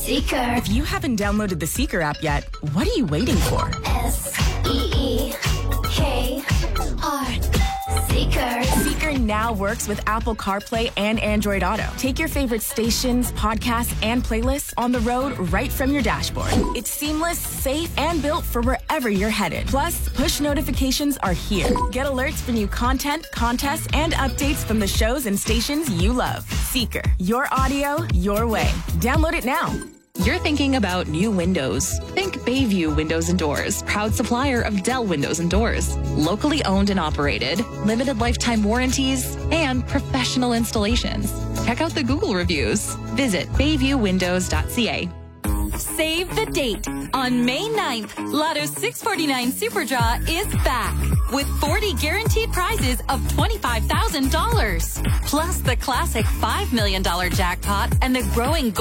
Seeker. If you haven't downloaded the Seeker app yet, what are you waiting for? SEEKR. Seeker. Seeker now works with Apple CarPlay and Android Auto. Take your favorite stations, podcasts, and playlists on the road right from your dashboard. It's seamless, safe, and built for wherever you're headed. Plus, push notifications are here. Get alerts for new content, contests, and updates from the shows and stations you love. Seeker. Your audio, your way. Download it now. You're thinking about new windows. Think Bayview Windows and Doors, proud supplier of Dell Windows and Doors. Locally owned and operated, limited lifetime warranties, and professional installations. Check out the Google reviews. Visit bayviewwindows.ca. Save the date. On May 9th, Lotto 649 Super Draw is back with 40 guaranteed prizes of $25,000. Plus the classic $5 million jackpot and the growing